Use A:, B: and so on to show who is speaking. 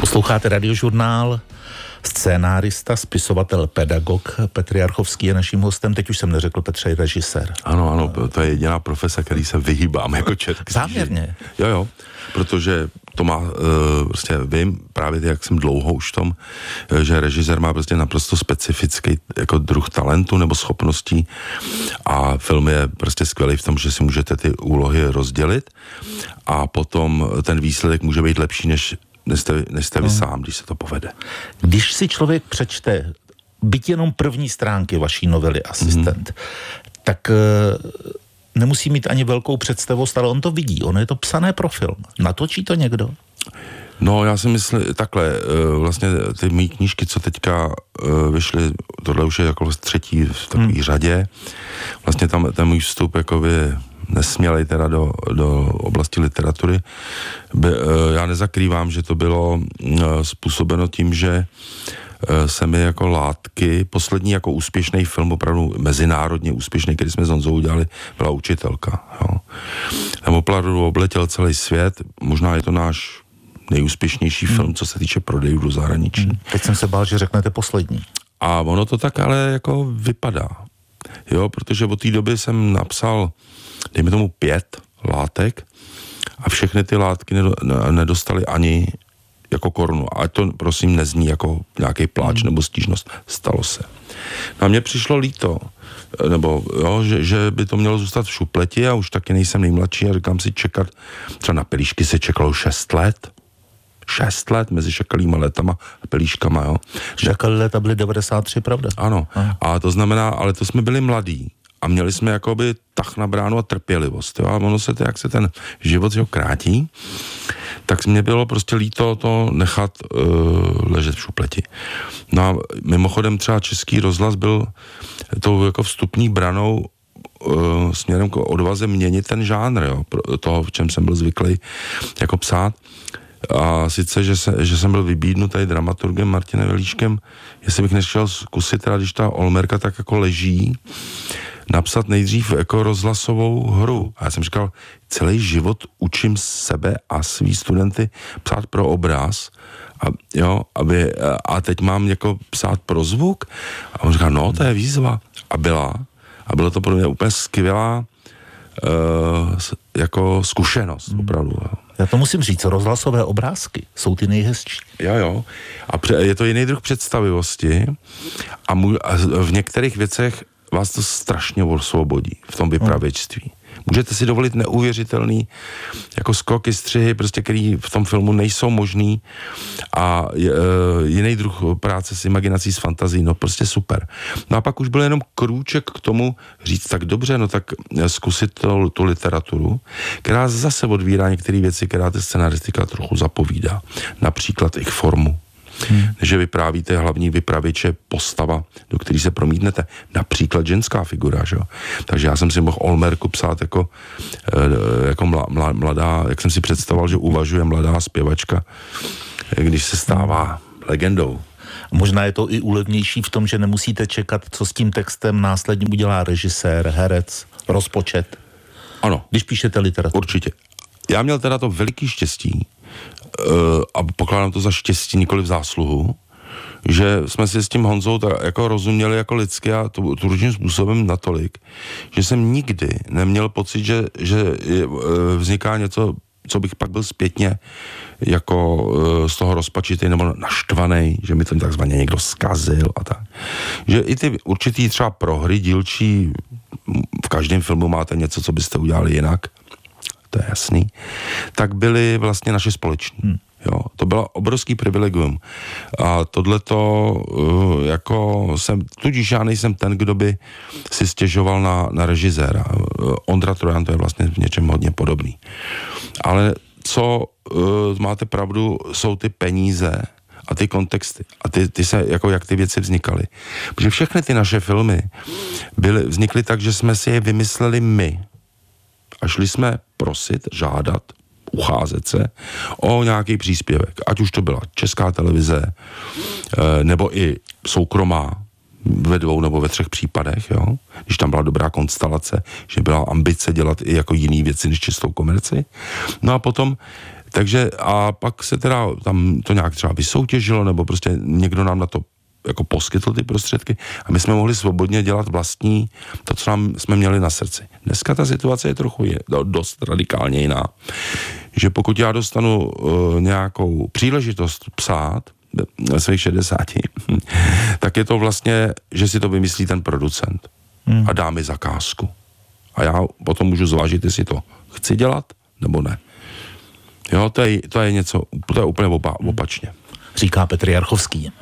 A: Posloucháte Radiožurnál. Scénárista, spisovatel, pedagog Petr Jarchovský je naším hostem. Teď už jsem neřekl, Petře, režisér.
B: Ano, to je jediná profese, který se vyhýbám jako Čech.
A: Záměrně.
B: Jo, protože to má, prostě vím, právě jak jsem dlouho už v tom, že režisér má prostě naprosto specifický jako druh talentu nebo schopností a film je prostě skvělý v tom, že si můžete ty úlohy rozdělit a potom ten výsledek může být lepší, než jste vy sám, když se to povede.
A: Když si člověk přečte byť jenom první stránky vaší novely Asistent, tak nemusí mít ani velkou představost, ale on to vidí, ono je to psané pro film. Natočí to někdo?
B: No, já si myslím, takhle, vlastně ty mý knížky, co teďka vyšly, tohle už je jako třetí v takové řadě, vlastně tam ten můj vstup jakoby nesmělej teda do oblasti literatury. Já nezakrývám, že to bylo způsobeno tím, že se mi jako Látky, poslední jako úspěšný film, opravdu mezinárodně úspěšný, který jsme s Honzou udělali, byla Učitelka. Jo. Tam opravdu obletěl celý svět, možná je to náš nejúspěšnější film, co se týče prodejů do zahraničí.
A: Teď jsem se bál, že řeknete poslední.
B: A ono to tak ale jako vypadá. Jo, protože od té doby jsem napsal, dejme tomu 5 látek a všechny ty látky nedostaly ani jako korunu. A to prosím nezní jako nějaký pláč nebo stížnost. Stalo se. No a mně přišlo líto, nebo jo, že by to mělo zůstat v šupleti a už taky nejsem nejmladší a říkám si čekat, třeba na Pelíšky se čekalo 6 let. 6 let mezi šakalýma letama a pelíškama, jo.
A: Šakalí leta byly 93, pravda?
B: Ano. A to znamená, ale to jsme byli mladí a měli jsme jakoby tah na bránu a trpělivost, jo. A ono se to, jak se ten život krátí, tak mě bylo prostě líto to nechat ležet v šupleti. No a mimochodem třeba Český rozhlas byl tou jako vstupní branou směrem k odvaze měnit ten žánr, jo, toho, v čem jsem byl zvyklý jako psát. A sice, že jsem byl vybídnut tady dramaturgem Martinem Velíškem, jestli bych nešel zkusit, teda když ta Olmerka tak jako leží, napsat nejdřív jako rozhlasovou hru. A já jsem říkal, celý život učím sebe a svý studenty psát pro obraz, a teď mám jako psát pro zvuk. A on říkal, no, to je výzva. A bylo to pro mě úplně skvělá jako zkušenost, opravdu. Jo.
A: Já to musím říct, rozhlasové obrázky jsou ty nejhezčí.
B: Jo. A je to jiný druh představivosti a v některých věcech vás to strašně osvobodí v tom vypravěčství. Můžete si dovolit neuvěřitelný jako skoky, střihy, prostě, který v tom filmu nejsou možný a jiný druh práce s imaginací, s fantazí, no prostě super. No a pak už byl jenom krůček k tomu říct, tak dobře, no tak zkusit tu literaturu, která zase odvírá některé věci, která ta scenaristika trochu zapovídá. Například ich formu. Že vyprávíte hlavní vypravěče postava, do který se promítnete. Například ženská figura, že jo. Takže já jsem si mohl Olmerku psát jako mladá, jak jsem si představoval, že uvažuje mladá zpěvačka, když se stává legendou.
A: Možná je to i úlevnější v tom, že nemusíte čekat, co s tím textem následně udělá režisér, herec, rozpočet.
B: Ano.
A: Když píšete literaturu.
B: Určitě. Já měl teda to veliký štěstí, a pokládám to za štěstí, nikoli v zásluhu, že jsme si s tím Honzou jako rozuměli jako lidsky a tvůrčím způsobem natolik, že jsem nikdy neměl pocit, že vzniká něco, co bych pak byl zpětně jako z toho rozpačitý nebo naštvaný, že mi to takzvaně někdo zkazil a tak. Že i ty určitý třeba prohry dílčí, v každém filmu máte něco, co byste udělali jinak, to je jasný, tak byly vlastně naše společní. Jo, to bylo obrovský privilegium. A tohleto tudíž já nejsem ten, kdo by si stěžoval na režiséra. Ondra Trojan to je vlastně v něčem hodně podobný. Ale co máte pravdu, jsou ty peníze a ty kontexty. A ty se, jako jak ty věci vznikaly. Protože všechny ty naše filmy vznikly tak, že jsme si je vymysleli my. A šli jsme prosit, žádat, ucházet se o nějaký příspěvek. Ať už to byla Česká televize, nebo i soukromá ve 2 nebo ve 3 případech, jo? Když tam byla dobrá konstelace, že byla ambice dělat i jako jiný věci než čistou komerci. No a potom Takže a pak se teda tam to nějak třeba vysoutěžilo, nebo prostě někdo nám na to jako poskytl ty prostředky a my jsme mohli svobodně dělat vlastní to, co jsme měli na srdci. Dneska ta situace je trochu dost radikálně jiná. Že pokud já dostanu nějakou příležitost psát ve svých 60, tak je to vlastně, že si to vymyslí ten producent a dá mi zakázku. A já potom můžu zvážit, jestli to chci dělat, nebo ne. Jo, to je něco, to je úplně opačně.
A: Říká Petr Jarchovský.